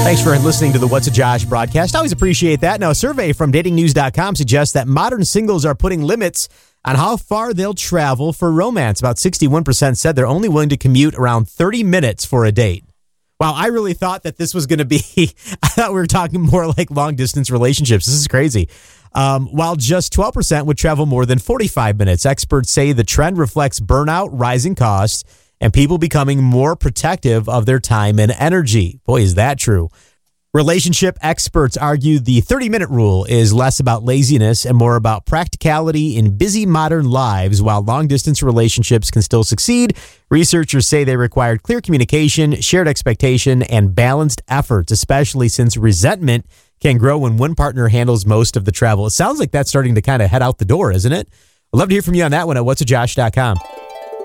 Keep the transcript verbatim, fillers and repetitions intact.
Thanks for listening to the What's a Josh broadcast. I always appreciate that. Now, a survey from dating news dot com suggests that modern singles are putting limits on how far they'll travel for romance. About sixty-one percent said they're only willing to commute around thirty minutes for a date. Wow, I really thought that this was going to be, I thought we were talking more like long-distance relationships. This is crazy. Um, while just twelve percent would travel more than forty-five minutes. Experts say the trend reflects burnout, rising costs, and people becoming more protective of their time and energy. Boy, is that true. Relationship experts argue the thirty-minute rule is less about laziness and more about practicality in busy modern lives. While long-distance relationships can still succeed, researchers say they require clear communication, shared expectation, and balanced efforts, especially since resentment can grow when one partner handles most of the travel. It sounds like that's starting to kind of head out the door, isn't it? I'd love to hear from you on that one at whats a josh dot com.